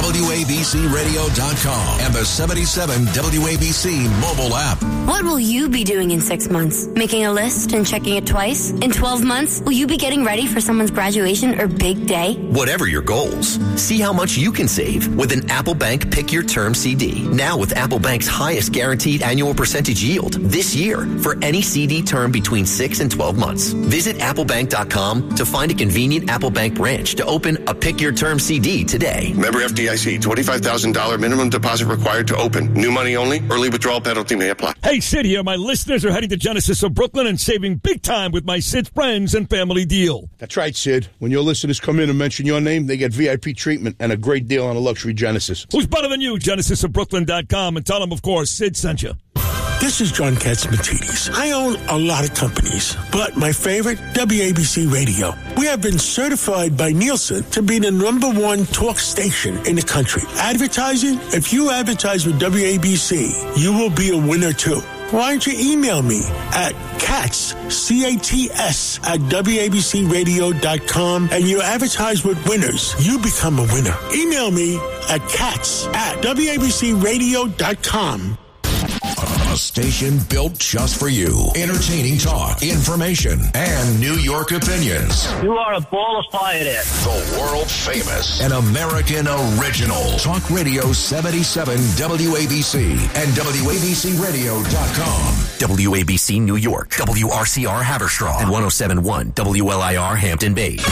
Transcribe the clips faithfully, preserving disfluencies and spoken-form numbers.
W A B C radio dot com and the seventy-seven W A B C mobile app. What will you be doing in six months? Making a list and checking it twice? In twelve months, will you be getting ready for someone's graduation or big day? Whatever your goals, see how much you can save with an Apple Bank Pick Your Term C D. Now with Apple Bank's highest guaranteed annual percentage yield this year for any C D term between six and twelve months. Visit apple bank dot com to find a convenient Apple Bank branch to open a Pick Your Term C D today. Member F D I C, twenty-five thousand dollars minimum deposit required to open. New money only. Early withdrawal penalty may apply. Hey, Sid here. My listeners are heading to Genesis of Brooklyn and saving big time with my Sid Friends and Family deal. That's right, Sid. When your listeners come in and mention your name, they get V I P treatment and a great deal on a luxury Genesis. Who's better than you? Genesis of Brooklyn dot com, and tell them, of course, Sid sent you. This is John Katzmatidis. I own a lot of companies, but my favorite, W A B C Radio. We have been certified by Nielsen to be the number one talk station in the country. Advertising? If you advertise with W A B C, you will be a winner too. Why don't you email me at Katz, C A T S, at W A B C radio dot com, and you advertise with winners. You become a winner. Email me at Katz at W A B C radio dot com. A station built just for you. Entertaining talk, information, and New York opinions. You are a ball of fire there. The world famous and American original. Talk Radio seventy-seven W A B C and W A B C radio dot com. W A B C New York, W R C R Haverstraw, and one oh seven point one W L I R Hampton Bays.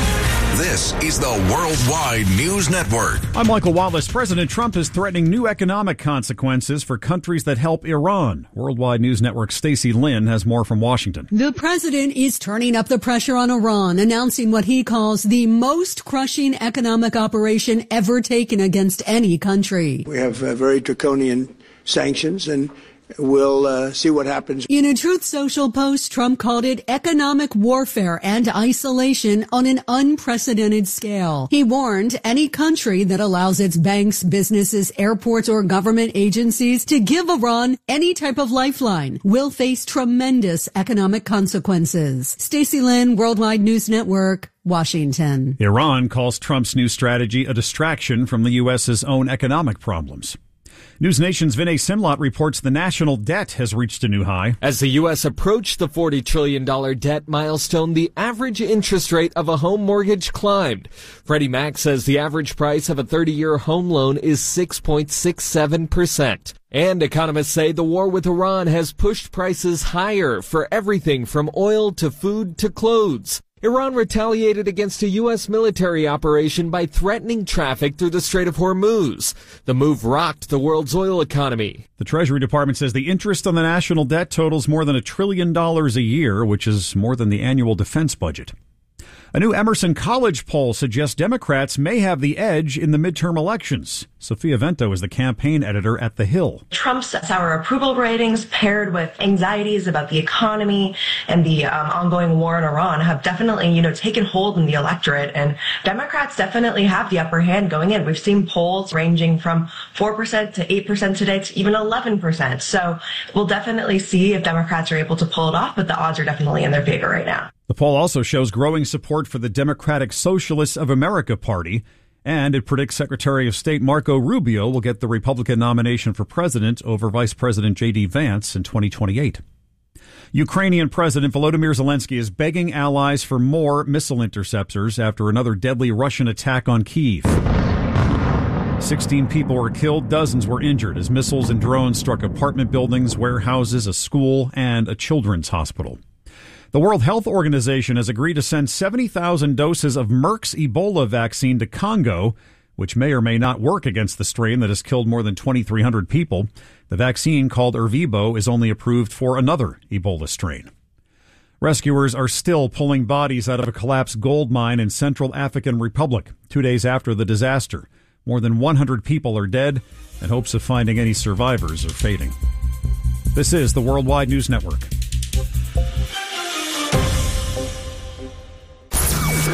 This is the Worldwide News Network. I'm Michael Wallace. President Trump is threatening new economic consequences for countries that help Iran. Worldwide News Network's Stacey Lynn has more from Washington. The president is turning up the pressure on Iran, announcing what he calls the most crushing economic operation ever taken against any country. We have uh, very draconian sanctions, and we'll uh, see what happens. In a Truth Social post, Trump called it economic warfare and isolation on an unprecedented scale. He warned any country that allows its banks, businesses, airports, or government agencies to give Iran any type of lifeline will face tremendous economic consequences. Stacey Lynn, Worldwide News Network, Washington. Iran calls Trump's new strategy a distraction from the U S's own economic problems. News Nation's Vinay Simlot reports the national debt has reached a new high. As the U S approached the forty trillion dollars debt milestone, the average interest rate of a home mortgage climbed. Freddie Mac says the average price of a thirty-year home loan is six point six seven percent. And economists say the war with Iran has pushed prices higher for everything from oil to food to clothes. Iran retaliated against a U S military operation by threatening traffic through the Strait of Hormuz. The move rocked the world's oil economy. The Treasury Department says the interest on the national debt totals more than a trillion dollars a year, which is more than the annual defense budget. A new Emerson College poll suggests Democrats may have the edge in the midterm elections. Sophia Vento is the campaign editor at The Hill. Trump's sour approval ratings paired with anxieties about the economy and the um, ongoing war in Iran have definitely, you know, taken hold in the electorate. And Democrats definitely have the upper hand going in. We've seen polls ranging from four percent to eight percent today to even eleven percent. So we'll definitely see if Democrats are able to pull it off, but the odds are definitely in their favor right now. The poll also shows growing support for the Democratic Socialists of America Party, and it predicts Secretary of State Marco Rubio will get the Republican nomination for president over Vice President J D Vance in twenty twenty-eight. Ukrainian President Volodymyr Zelensky is begging allies for more missile interceptors after another deadly Russian attack on Kyiv. Sixteen people were killed, dozens were injured as missiles and drones struck apartment buildings, warehouses, a school, and a children's hospital. The World Health Organization has agreed to send seventy thousand doses of Merck's Ebola vaccine to Congo, which may or may not work against the strain that has killed more than twenty-three hundred people. The vaccine, called Ervebo, is only approved for another Ebola strain. Rescuers are still pulling bodies out of a collapsed gold mine in Central African Republic, two days after the disaster. More than one hundred people are dead, and hopes of finding any survivors are fading. This is the Worldwide News Network.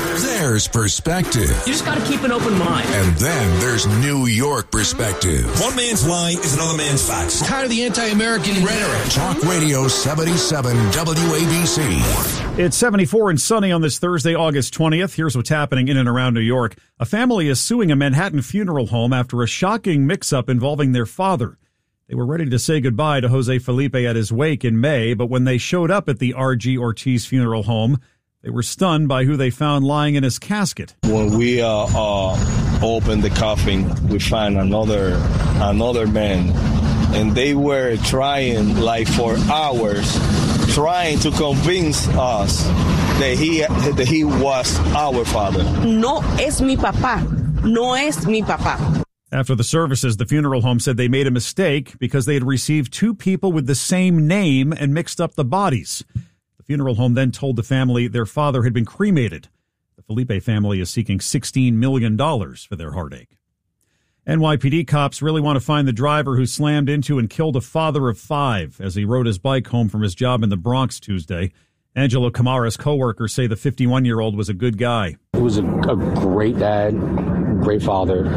There's perspective. You just got to keep an open mind. And then there's New York perspective. One man's lie is another man's facts. Tired of the anti-American rhetoric. Talk Radio seventy-seven W A B C. It's seventy-four and sunny on this Thursday, August twentieth. Here's what's happening in and around New York. A family is suing a Manhattan funeral home after a shocking mix-up involving their father. They were ready to say goodbye to Jose Felipe at his wake in May, but when they showed up at the R G Ortiz funeral home, they were stunned by who they found lying in his casket. When we uh, uh, opened the coffin, we found another another man, and they were trying like for hours, trying to convince us that he that he was our father. No es mi papá. No es mi papá. After the services, the funeral home said they made a mistake because they had received two people with the same name and mixed up the bodies. The funeral home then told the family their father had been cremated. The Felipe family is seeking sixteen million dollars for their heartache. N Y P D cops really want to find the driver who slammed into and killed a father of five as he rode his bike home from his job in the Bronx Tuesday. Angelo Camara's coworkers say the fifty-one-year-old was a good guy. He was a, a great dad, great father,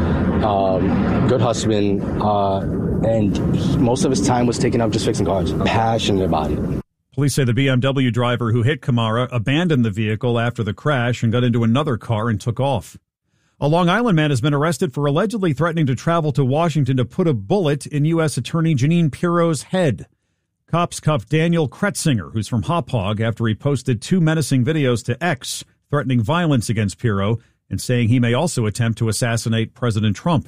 um, good husband, uh, and he, most of his time was taken up just fixing cars. Passionate about it. Police say the B M W driver who hit Camara abandoned the vehicle after the crash and got into another car and took off. A Long Island man has been arrested for allegedly threatening to travel to Washington to put a bullet in U S Attorney Jeanine Pirro's head. Cops cuffed Daniel Kretzinger, who's from Hop Hog, after he posted two menacing videos to X threatening violence against Pirro and saying he may also attempt to assassinate President Trump.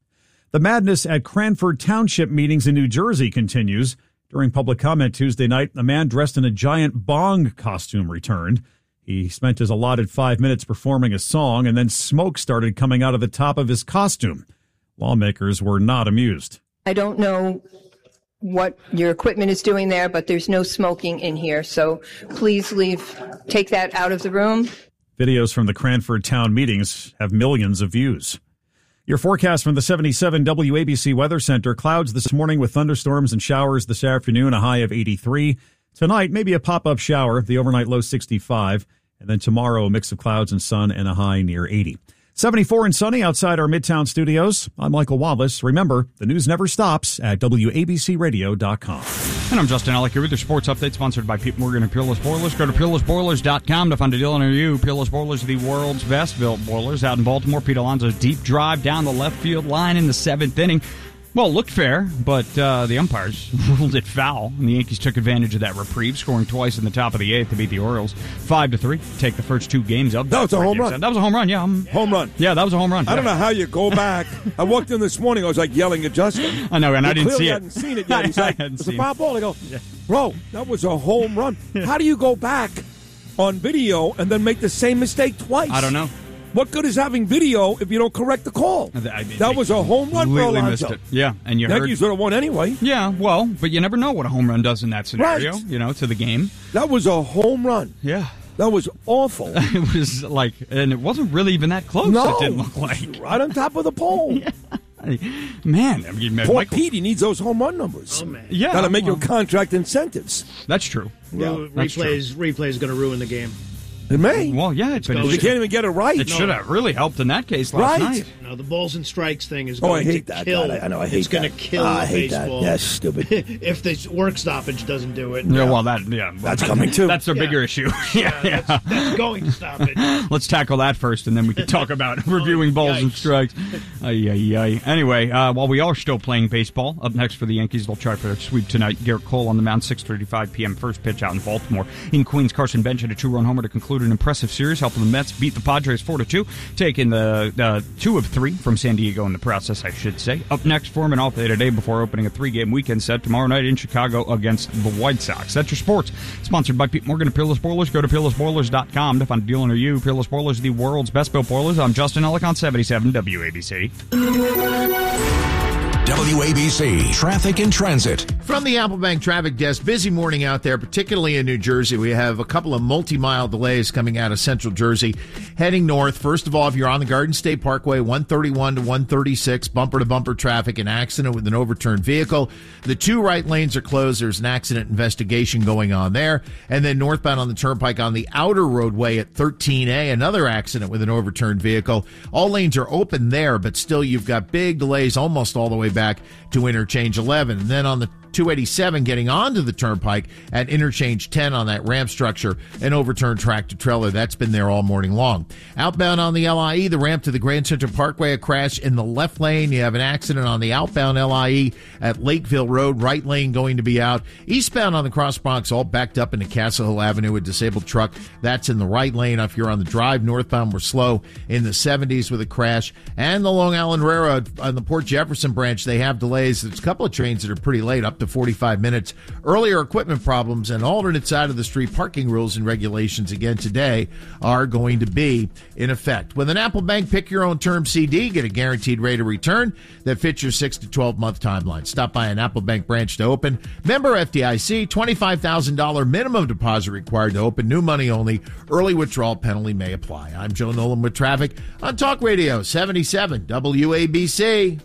The madness at Cranford Township meetings in New Jersey continues. During public comment Tuesday night, a man dressed in a giant bong costume returned. He spent his allotted five minutes performing a song, and then smoke started coming out of the top of his costume. Lawmakers were not amused. I don't know what your equipment is doing there, but there's no smoking in here, so please leave, take that out of the room. Videos from the Cranford town meetings have millions of views. Your forecast from the seventy-seven W A B C Weather Center: clouds this morning with thunderstorms and showers this afternoon, a high of eighty-three. Tonight, maybe a pop-up shower, the overnight low sixty-five. And then tomorrow, a mix of clouds and sun and a high near eighty. seventy-four and sunny outside our Midtown studios. I'm Michael Wallace. Remember, the news never stops at W A B C radio dot com. And I'm Justin Alec here with your sports update, sponsored by Pete Morgan and Peerless Boilers. Go to peerless boilers dot com to find a deal near you. Peerless Boilers are the world's best built boilers. Out in Baltimore, Pete Alonso's deep drive down the left field line in the seventh inning. Well, it looked fair, but uh, the umpires ruled it foul, and the Yankees took advantage of that reprieve, scoring twice in the top of the eighth to beat the Orioles five to three. Take the first two games up. That was a home run. That was a home run, yeah. Um, home run. Yeah, that was a home run. I don't know how you go back. I walked in this morning, I was like yelling at Justin. I know, and he I didn't see it. hadn't seen it yet. He's like, it's a foul ball. I go, yeah. Bro, that was a home run. How do you go back on video and then make the same mistake twice? I don't know. What good is having video if you don't correct the call? I mean, that was a home run for Alonso. Yeah, and you heard Yankees would have won anyway. Yeah, well, but you never know what a home run does in that scenario. Right. You know, to the game. That was a home run. Yeah, that was awful. It was like, and it wasn't really even that close. No, it didn't look like right on top of the pole. Yeah. Man, I mean, Poor Michael, Pete, he needs those home run numbers. Oh man, yeah, got to make well, your contract incentives. That's true. Yeah, well, that's replays, true. replays going to ruin the game. It may. Well, yeah, it's but you can't even get it right. It No. should have really helped in that case last Right. night. No, the balls and strikes thing is Oh, going I hate to that. kill. God, I know, I hate it's going to that. kill Ah, I hate baseball. that. That's stupid. If the work stoppage doesn't do it. Yeah, well, that yeah, That's coming too. That's a Yeah. bigger issue. Yeah, yeah, that's, that's going to stop it. Let's tackle that first, and then we can talk about reviewing balls and Yikes. strikes. Ay, ay, ay. Anyway, uh, while we are still playing baseball, up next for the Yankees, they'll try for their sweep tonight. Garrett Cole on the mound, six thirty-five p.m. first pitch out in Baltimore. In Queens, Carson Bench had a two-run homer to conclude an impressive series, helping the Mets beat the Padres four to two, taking the uh, two of three from San Diego in the process, I should say. Up next for him, an off day today before opening a three-game weekend set tomorrow night in Chicago against the White Sox. That's your sports. Sponsored by Pete Morgan and Peerless Boilers. Go to peerless boilers dot com to find a deal near you. Peerless Boilers, the world's best built boilers. I'm Justin Ellick on seventy-seven W A B C. W A B C Traffic and Transit. From the Apple Bank Traffic Desk, busy morning out there, particularly in New Jersey. We have a couple of multi-mile delays coming out of Central Jersey, heading north. First of all, if you're on the Garden State Parkway, one thirty-one to one thirty-six, bumper-to-bumper traffic, an accident with an overturned vehicle. The two right lanes are closed. There's an accident investigation going on there. And then northbound on the Turnpike on the outer roadway at thirteen A, another accident with an overturned vehicle. All lanes are open there, but still you've got big delays almost all the way back to interchange eleven. And then on the two eighty-seven getting onto the Turnpike at interchange ten on that ramp structure, an overturned tractor trailer. That's been there all morning long. Outbound on the L I E, the ramp to the Grand Central Parkway, a crash in the left lane. You have an accident on the outbound L I E at Lakeville Road, right lane going to be out. Eastbound on the Cross Bronx, all backed up into Castle Hill Avenue, a disabled truck. That's in the right lane. If you're on the drive northbound, we're slow in the seventies with a crash. And the Long Island Railroad on the Port Jefferson branch, they have delays. There's a couple of trains that are pretty late, up to forty-five minutes. Earlier equipment problems and alternate side of the street parking rules and regulations again today are going to be in effect. With an Apple Bank Pick Your Own Term C D, get a guaranteed rate of return that fits your six to twelve month timeline. Stop by an Apple Bank branch to open. Member F D I C, twenty-five thousand dollars minimum deposit required to open. New money only. Early withdrawal penalty may apply. I'm Joe Nolan with traffic on Talk Radio seventy-seven W A B C.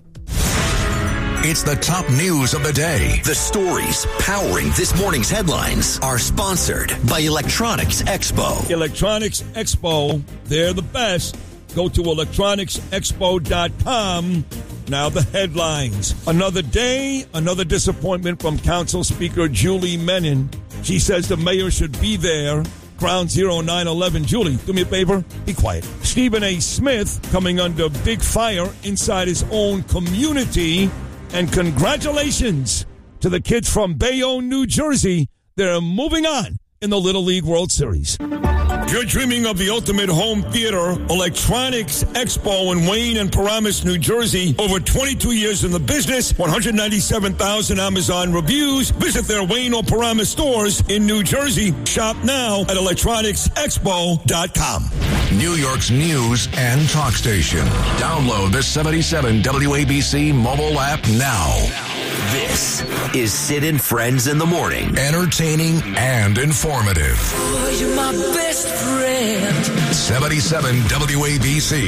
It's the top news of the day. The stories powering this morning's headlines are sponsored by Electronics Expo. Electronics Expo, they're the best. Go to electronics expo dot com. Now the headlines. Another day, another disappointment from Council Speaker Julie Menin. She says the mayor should be there. Ground zero nine eleven. Julie, do me a favor. Be quiet. Stephen A. Smith coming under big fire inside his own community. And congratulations to the kids from Bayonne, New Jersey. They're moving on in the Little League World Series. If you're dreaming of the ultimate home theater, Electronics Expo in Wayne and Paramus, New Jersey. Over twenty-two years in the business, one hundred ninety-seven thousand Amazon reviews. Visit their Wayne or Paramus stores in New Jersey. Shop now at electronics expo dot com. New York's news and talk station. Download the seventy-seven W A B C mobile app now. This is Sid and Friends in the Morning. Entertaining and informative. Oh, you're my best friend. seventy-seven W A B C.